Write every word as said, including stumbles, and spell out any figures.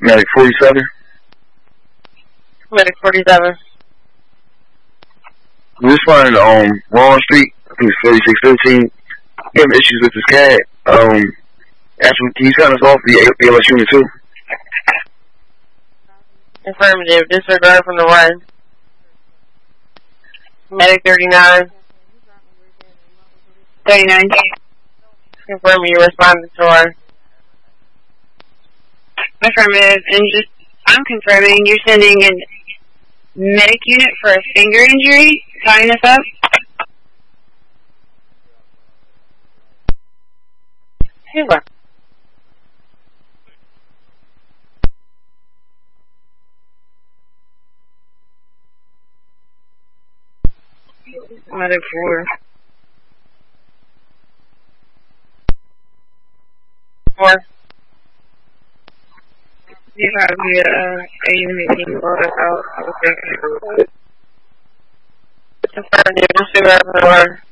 Medic forty-seven. Medic forty-seven. We just find um Wall Street, I think it's forty-six fifteen. Having issues with this cat. Um, actually, can you sign us off the A L S unit too? Affirmative. Disregard from the run. Medic thirty-nine. thirty-nine. Confirm you responded to her. Affirmative. And just, I'm confirming you're sending a medic unit for a finger injury, tying us up? Hey, what? Medic four. Four. You have the uh, a unit being brought out. Affirmative. Disregard from the run.